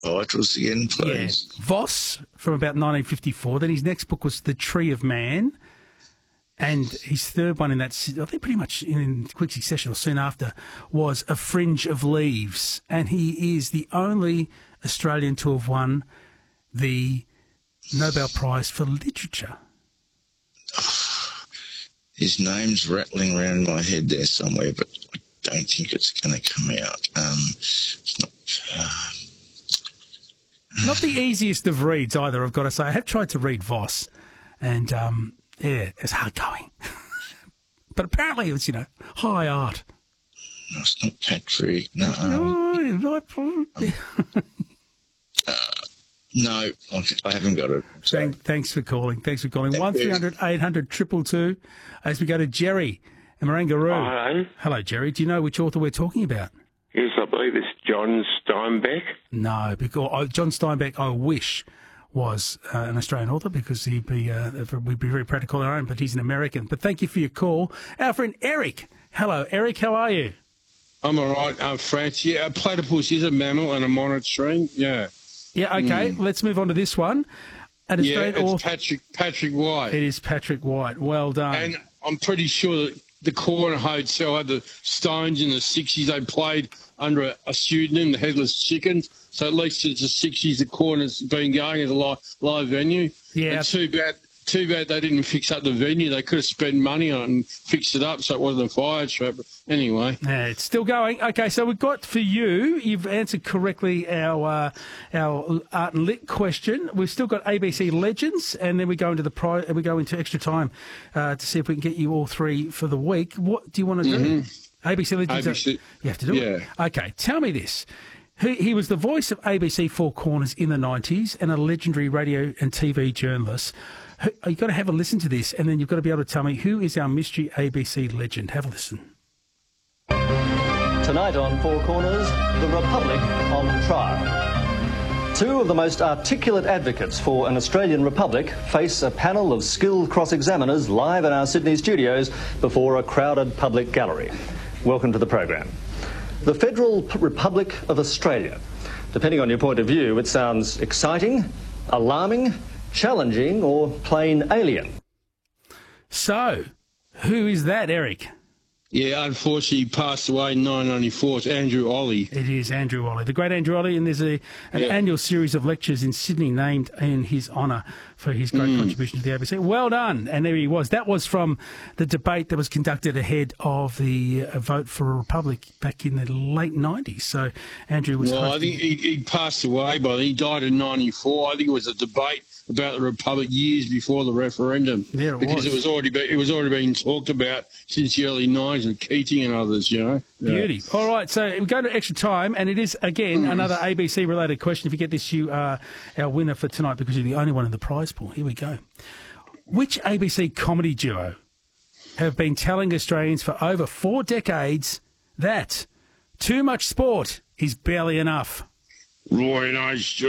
titles again, please. Yeah. Voss from about 1954. Then his next book was The Tree of Man. And his third one in that, I think pretty much in quick succession or soon after, was A Fringe of Leaves. And he is the only Australian to have won the Nobel Prize for Literature. His name's rattling around in my head there somewhere, but I don't think it's going to come out. It's not the easiest of reads either, I've got to say. I have tried to read Voss, and yeah, it's hard going. But apparently it was, high art. No, it's not Patrick. No. No, I haven't got it. Thanks for calling. 1300 800 222 as we go to Jerry and Marangaroo. Hello. Hello, Jerry. Do you know which author we're talking about? Yes, I believe it's John Steinbeck. No, because John Steinbeck, I wish, was an Australian author because we'd be very proud to call our own, but he's an American. But thank you for your call. Our friend Eric. Hello, Eric. How are you? I'm all right, France. Yeah, a platypus is a mammal and a monitoring. Yeah. Yeah, okay. Let's move on to this one. It's Patrick White. It is Patrick White. Well done. And I'm pretty sure that the Corner Hotel had the Stones in the 60s. They played under a pseudonym, the Headless Chickens. So at least since the 60s, the Corner's been going as a live venue. Yeah. And too bad they didn't fix up the venue. They could have spent money on it and fixed it up so it wasn't a fire trap. But anyway. Yeah, it's still going. Okay, so we've got for you, you've answered correctly our art and lit question. We've still got ABC Legends, and then we go into extra time to see if we can get you all three for the week. What do you want to do? ABC Legends. You have to do it. Okay, tell me this. He was the voice of ABC Four Corners in the 90s and a legendary radio and TV journalist. You've got to have a listen to this, and then you've got to be able to tell me who is our mystery ABC legend. Have a listen. Tonight on Four Corners, the Republic on trial. Two of the most articulate advocates for an Australian republic face a panel of skilled cross-examiners live in our Sydney studios before a crowded public gallery. Welcome to the program. The Federal Republic of Australia. Depending on your point of view, it sounds exciting, alarming, challenging, or plain alien. So, who is that, Eric? Yeah, unfortunately, he passed away in 1994. It's Andrew Olley. It is Andrew Olley, the great Andrew Olley, and there's an annual series of lectures in Sydney named in his honour for his great contribution to the ABC. Well done. And there he was. That was from the debate that was conducted ahead of the vote for a republic back in the late 90s. So Andrew was... Well, I think he passed away, but he died in 94. I think it was a debate about the republic years before the referendum. Yeah, because it was already being talked about since the early 90s with Keating and others, Beauty. All right, so we go to extra time, and it is, again, another ABC-related question. If you get this, you are our winner for tonight because you're the only one in the prize pool. Here we go. Which ABC comedy duo have been telling Australians for over 4 decades that too much sport is barely enough? Roy and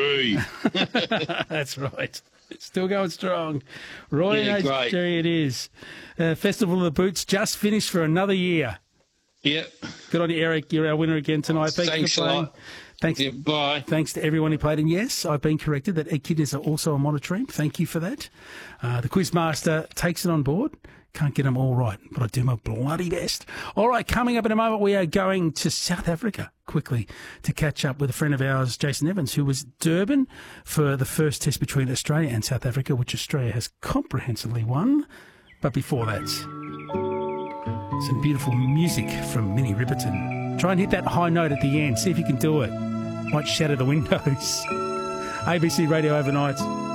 HG. That's right. It's still going strong. Roy and HG it is. Festival of the Boots just finished for another year. Yep. Good on you, Eric. You're our winner again tonight. Thanks for playing. a lot. Thanks. Yeah, bye. Thanks to everyone who played. And yes, I've been corrected that echidnas are also a monitoring. Thank you for that. The Quizmaster takes it on board. Can't get them all right, but I do my bloody best. All right, coming up in a moment, we are going to South Africa quickly to catch up with a friend of ours, Jason Evans, who was Durban for the first test between Australia and South Africa, which Australia has comprehensively won. But before that, some beautiful music from Minnie Riperton. Try and hit that high note at the end. See if you can do it. Might shatter the windows. ABC Radio Overnight.